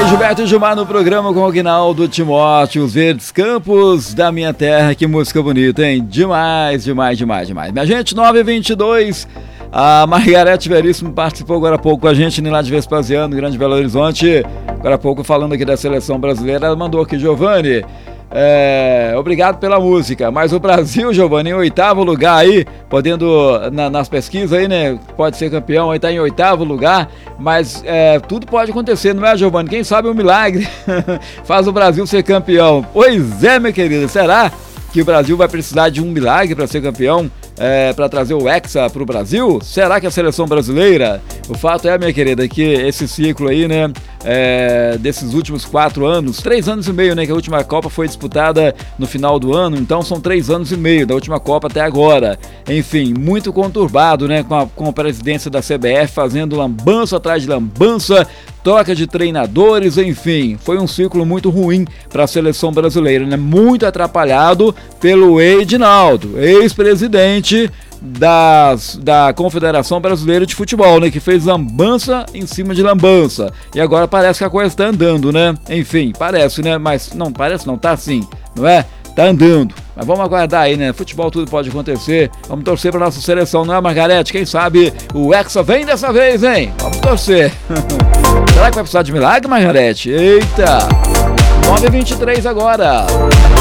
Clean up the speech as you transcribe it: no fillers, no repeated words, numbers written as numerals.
Gilberto e Gilmar no programa com o Aguinaldo Timóteo, os verdes campos da minha terra. Que música bonita, hein? Demais, demais, demais, demais. Minha gente, 9h22, a Margarete Veríssimo participou agora há pouco com a gente lá de Vespasiano, Grande Belo Horizonte. Agora há pouco falando aqui da seleção brasileira, ela mandou aqui: Giovanni, obrigado pela música, mas o Brasil, Giovanni, em 8º lugar aí, podendo, nas pesquisas aí, né, pode ser campeão, aí tá em 8º lugar, mas tudo pode acontecer, não é, Giovanni? Quem sabe um milagre faz o Brasil ser campeão. Pois é, minha querida, será que o Brasil vai precisar de um milagre para ser campeão, para trazer o Hexa para o Brasil? Será que a seleção brasileira? O fato é, minha querida, que esse ciclo aí, né, desses últimos 4 anos, 3 anos e meio, né, que a última Copa foi disputada no final do ano, então são 3 anos e meio da última Copa até agora. Enfim, muito conturbado, né, com a presidência da CBF fazendo lambança atrás de lambança, troca de treinadores, enfim, foi um ciclo muito ruim para a seleção brasileira, né? Muito atrapalhado pelo Edinaldo, ex-presidente da Confederação Brasileira de Futebol, né? Que fez lambança em cima de lambança. E agora parece que a coisa está andando, né? Enfim, parece, né? Mas não parece, não, tá assim, não é? Tá andando. Mas vamos aguardar aí, né? Futebol tudo pode acontecer. Vamos torcer pra nossa seleção, não é, Margarete? Quem sabe o Hexa vem dessa vez, hein? Vamos torcer. Será que vai precisar de milagre, Margarete? Eita! 9h23 agora.